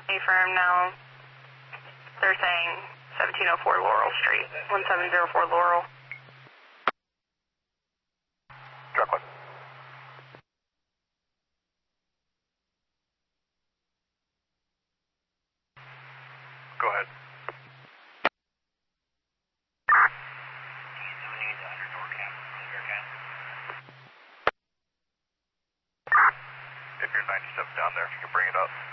Affirm now. They're saying 1704 Laurel Street, 1704 Laurel. Truckman. Go ahead. If you're 90 steps down there, if you can bring it up.